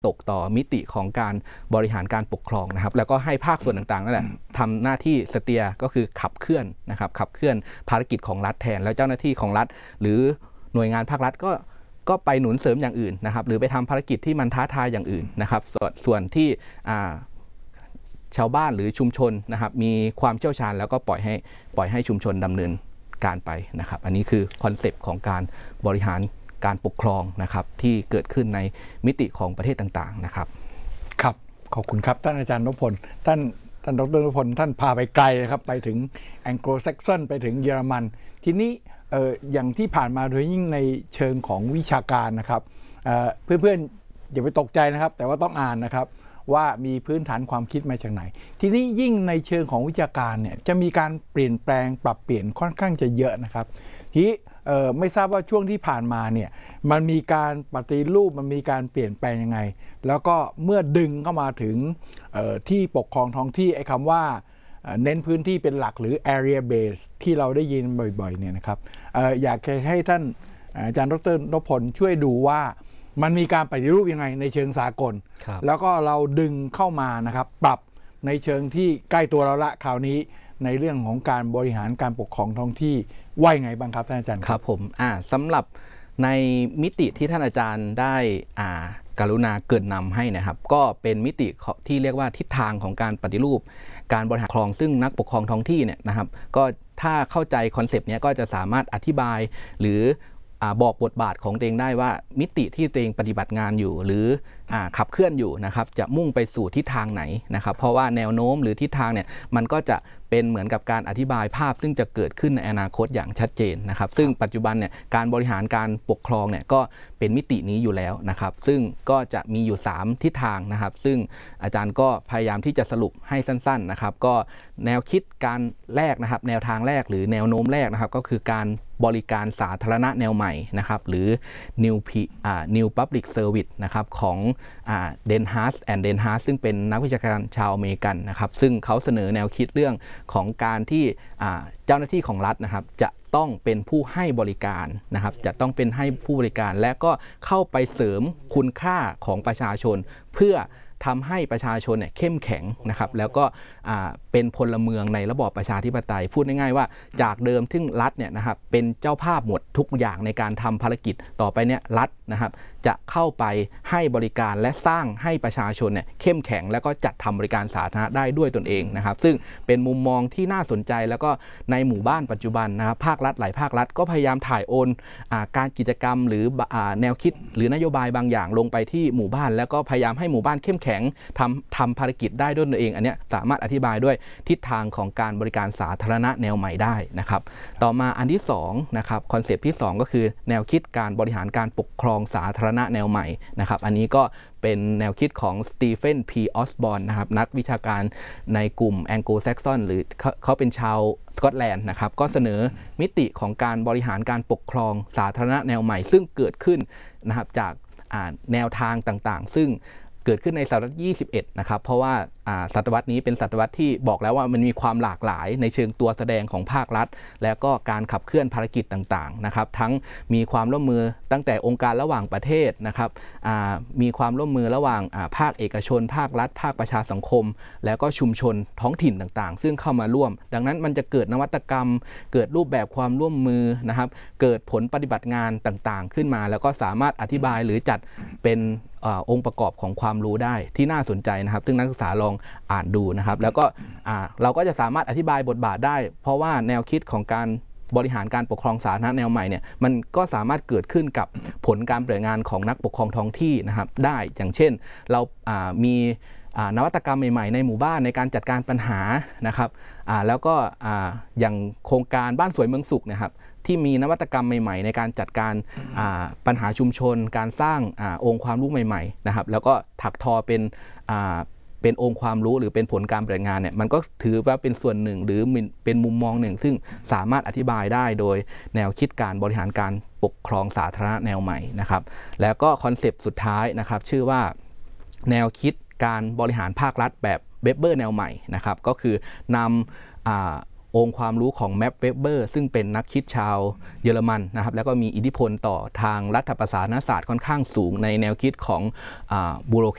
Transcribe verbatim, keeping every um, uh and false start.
ตกต่อมิติของการบริหารการปกครองนะครับแล้วก็ให้ภาคส่วนต่างๆนั่นแหละทำหน้าที่สเตียร์ก็คือขับเคลื่อนนะครับขับเคลื่อนภารกิจของรัฐแทนแล้วเจ้าหน้าที่ของรัฐหรือหน่วยงานภาครัฐก็ก็ไปหนุนเสริมอย่างอื่นนะครับหรือไปทำภารกิจที่มันท้าทายอย่างอื่นนะครับส่วนส่วนที่ชาวบ้านหรือชุมชนนะครับมีความเชี่ยวชาญแล้วก็ปล่อยให้ปล่อยให้ชุมชนดำเนินการไปนะครับอันนี้คือคอนเซปต์ของการบริหารการปกครองนะครับที่เกิดขึ้นในมิติของประเทศต่างๆนะครับครับขอบคุณครับท่านอาจารย์นพพลท่านท่านดรนพพลท่านพาไปไกลนะครับไปถึงแองโกลแซกซอนไปถึงเยอรมันทีนี้เอ่ออย่างที่ผ่านมาโดยยิ่งในเชิงของวิชาการนะครับเอ่อเพื่อนๆอย่าไปตกใจนะครับแต่ว่าต้องอ่านนะครับว่ามีพื้นฐานความคิดมาจากไหนทีนี้ยิ่งในเชิงของวิชาการเนี่ยจะมีการเปลี่ยนแปลงปรับเปลี่ยนค่อนข้างจะเยอะนะครับทีไม่ทราบว่าช่วงที่ผ่านมาเนี่ยมันมีการปฏิรูปมันมีการเปลี่ยนแปลงยังไงแล้วก็เมื่อดึงเข้ามาถึงที่ปกครองท้องที่ไอ้คำว่าเน้นพื้นที่เป็นหลักหรือ area base ที่เราได้ยินบ่อยๆเนี่ยนะครับอยากให้ท่านอาจารย์ดรนพพลช่วยดูว่ามันมีการปฏิรูปยังไงในเชิงสากลแล้วก็เราดึงเข้ามานะครับปรับในเชิงที่ใกล้ตัวเราละคราวนี้ในเรื่องของการบริหารการปกครองท้องที่ว่ายังไงบ้างครับท่านอาจารย์ครับผมอ่าสำหรับในมิติที่ท่านอาจารย์ได้อ่ากรุณาเกิดนำให้นะครับก็เป็นมิติที่เรียกว่าทิศทางของการปฏิรูปการบริหารครองซึ่งนักปกครองท้องที่เนี่ยนะครับก็ถ้าเข้าใจคอนเซปต์นี้ก็จะสามารถอธิบายหรือบอกบทบาทของตัวเองได้ว่ามิติที่ตัวเองปฏิบัติงานอยู่หรือขับเคลื่อนอยู่นะครับจะมุ่งไปสู่ทิศทางไหนนะครับเพราะว่าแนวโน้มหรือทิศทางเนี่ยมันก็จะเป็นเหมือนกับการอธิบายภาพซึ่งจะเกิดขึ้นในอนาคตอย่างชัดเจนนะครับซึ่งปัจจุบันเนี่ยการบริหารการปกครองเนี่ยก็เป็นมิตินี้อยู่แล้วนะครับซึ่งก็จะมีอยู่สามทิศทางนะครับซึ่งอาจารย์ก็พยายามที่จะสรุปให้สั้นๆนะครับก็แนวคิดการแรกนะครับแนวทางแรกหรือแนวโน้มแรกนะครับก็คือการบริการสาธารณะแนวใหม่นะครับหรือ New New Public Service นะครับของเดนฮาร์สแอนด์เดนฮาร์สซึ่งเป็นนักวิชาการชาวอเมริกันนะครับซึ่งเขาเสนอแนวคิดเรื่องของการที่เจ้าหน้าที่ของรัฐนะครับจะต้องเป็นผู้ให้บริการนะครับจะต้องเป็นให้ผู้บริการและก็เข้าไปเสริมคุณค่าของประชาชนเพื่อทำให้ประชาชนเนี่ยเข้มแข็งนะครับแล้วก็เป็นพลเมืองในระบอบประชาธิปไตยพูดง่ายๆว่าจากเดิมที่รัฐเนี่ยนะครับเป็นเจ้าภาพหมดทุกอย่างในการทำภารกิจต่อไปเนี่ยรัฐนะครับจะเข้าไปให้บริการและสร้างให้ประชาชนเนี่ยเข้มแข็งแล้วก็จัดทำบริการสาธารณะได้ด้วยตนเองนะครับซึ่งเป็นมุมมองที่น่าสนใจแล้วก็ในหมู่บ้านปัจจุบันนะครับภาครัฐหลายภาครัฐก็พยายามถ่ายโอนการกิจกรรมหรือแนวคิดหรือนโยบายบางอย่างลงไปที่หมู่บ้านแล้วก็พยายามให้หมู่บ้านเข้มแข็งทำทำภารกิจได้ด้วยตนเองอันนี้สามารถอธิบายด้วยทิศทางของการบริการสาธารณะแนวใหม่ได้นะครับต่อมาอันที่สองนะครับคอนเซปต์ที่สองก็คือแนวคิดการบริหารการปกครองสาธารณะแนวใหม่นะครับอันนี้ก็เป็นแนวคิดของสตีเฟน พี ออสบอร์นนะครับนักวิชาการในกลุ่มแองโกลแซกซอนหรือเขาเป็นชาวสกอตแลนด์นะครับก็เสนอมิติของการบริหารการปกครองสาธารณะแนวใหม่ซึ่งเกิดขึ้นนะครับจากแนวทางต่างๆซึ่งเกิดขึ้นในศตวรรษที่ยี่สิบเอ็ดนะครับเพราะว่าศตวรรษนี้เป็นศตวรรษที่บอกแล้วว่ามันมีความหลากหลายในเชิงตัวแสดงของภาครัฐและก็การขับเคลื่อนภารกิจต่างๆนะครับทั้งมีความร่วมมือตั้งแต่องค์การระหว่างประเทศนะครับมีความร่วมมือระหว่างภาคเอกชนภาครัฐภาคประชาสังคมแล้วก็ชุมชนท้องถิ่นต่างๆซึ่งเข้ามาร่วมดังนั้นมันจะเกิดนวัตกรรมเกิดรูปแบบความร่วมมือนะครับเกิดผลปฏิบัติงานต่างๆขึ้นมาแล้วก็สามารถอธิบายหรือจัดเป็นองค์ประกอบของความรู้ได้ที่น่าสนใจนะครับซึ่งนักศึกษาลองอ่านดูนะครับแล้วก็เราก็จะสามารถอธิบายบทบาทได้เพราะว่าแนวคิดของการบริหารการปกครองสาธารณะแนวใหม่เนี่ยมันก็สามารถเกิดขึ้นกับผลการปฏิบัติงานของนักปกครองท้องที่นะครับได้อย่างเช่นเรามีนวัตกรรมใหม่ๆในหมู่บ้านในการจัดการปัญหานะครับแล้วก็อย่างโครงการบ้านสวยเมืองสุขนะครับที่มีนวัตกรรมใหม่ๆในการจัดการปัญหาชุมชนการสร้างองค์ความรู้ใหม่ๆนะครับแล้วก็ถักทอเป็นเป็นองค์ความรู้หรือเป็นผลการปฏิบัติงานเนี่ยมันก็ถือว่าเป็นส่วนหนึ่งหรือเป็นมุมมองหนึ่งซึ่งสามารถอธิบายได้โดยแนวคิดการบริหารการปกครองสาธารณะแนวใหม่นะครับแล้วก็คอนเซปต์สุดท้ายนะครับชื่อว่าแนวคิดการบริหารภาครัฐแบบเวบเบอร์แนวใหม่นะครับก็คือนำองค์ความรู้ของแม็ปเวบเบอร์ซึ่งเป็นนักคิดชาวเยอรมันนะครับแล้วก็มีอิทธิพลต่อทางรัฐประศาสนศาสตร์ค่อนข้างสูงในแนวคิดของบูโร